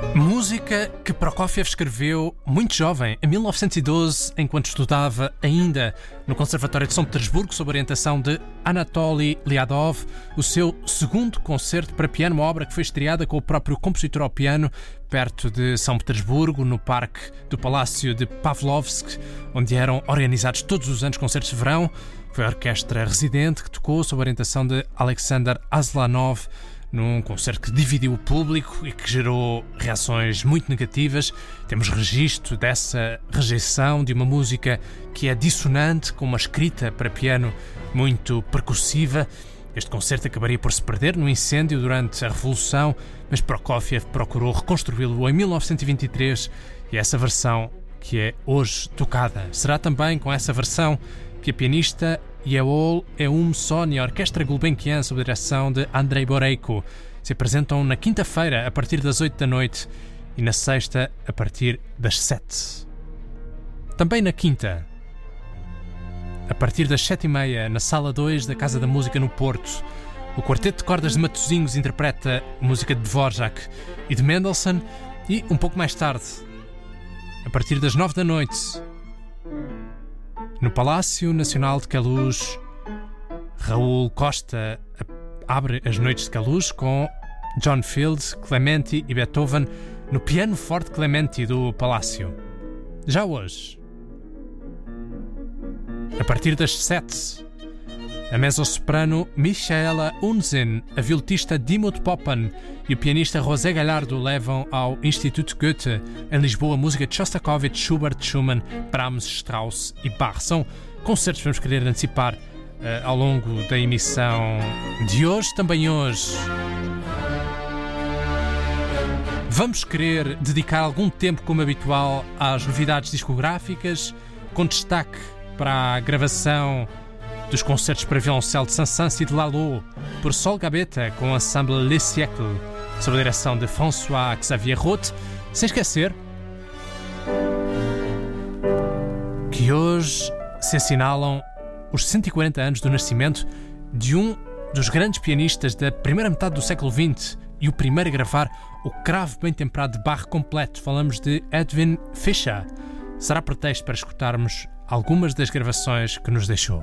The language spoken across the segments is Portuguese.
Música que Prokofiev escreveu muito jovem, em 1912, enquanto estudava ainda no Conservatório de São Petersburgo, sob orientação de Anatoly Liadov, o seu segundo concerto para piano, uma obra que foi estreada com o próprio compositor ao piano, perto de São Petersburgo, no parque do Palácio de Pavlovsk, onde eram organizados todos os anos concertos de verão. Foi a orquestra residente que tocou sob orientação de Alexander Aslanov, num concerto que dividiu o público e que gerou reações muito negativas. Temos registro dessa rejeição de uma música que é dissonante, com uma escrita para piano muito percussiva. Este concerto acabaria por se perder no incêndio durante a Revolução, mas Prokofiev procurou reconstruí-lo em 1923 e essa versão que é hoje tocada. Será também com essa versão que a pianista Yeol Eum-son e a Orquestra Gulbenkian, sob a direção de Andrei Boreiko, se apresentam na quinta-feira a partir das 8 da noite e na sexta a partir das 7. Também na quinta, a partir das 7h30, na Sala 2 da Casa da Música no Porto, o Quarteto de Cordas de Matosinhos interpreta música de Dvorak e de Mendelssohn. E um pouco mais tarde, a partir das 9 da noite, no Palácio Nacional de Queluz, Raul Costa abre as noites de Queluz com John Field, Clementi e Beethoven no piano forte Clementi do Palácio. Já hoje, a partir das 7, a mezzo-soprano Michaela Unzen, a violetista Dimut Popan e o pianista José Galhardo levam ao Instituto Goethe, em Lisboa, música de Shostakovich, Schubert, Schumann, Brahms, Strauss e Bach. São concertos que vamos querer antecipar ao longo da emissão de hoje. Também hoje vamos querer dedicar algum tempo, como habitual, às novidades discográficas, com destaque para a gravação dos concertos para violoncelo de Saint-Saëns e de Lalo por Sol Gabetta com o ensemble Les Siècles, sob a direção de François-Xavier Roth, sem esquecer que hoje se assinalam os 140 anos do nascimento de um dos grandes pianistas da primeira metade do século XX e o primeiro a gravar o cravo bem temperado de Bach completo. Falamos de Edwin Fischer. Será pretexto para escutarmos algumas das gravações que nos deixou.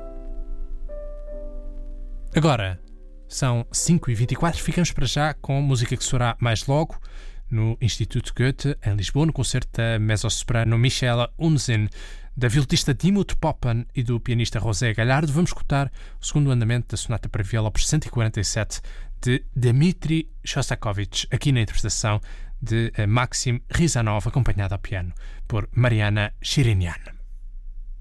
Agora, são 5h24, ficamos para já com música que soará mais logo no Instituto Goethe, em Lisboa, no concerto da mezzo-soprano Michaela Unzen, da violetista Dimut Popan e do pianista José Galhardo. Vamos escutar o segundo andamento da sonata para viola op. 147 de Dmitri Shostakovich, aqui na interpretação de Maxim Rizanov, acompanhada ao piano por Mariana Shirinyan.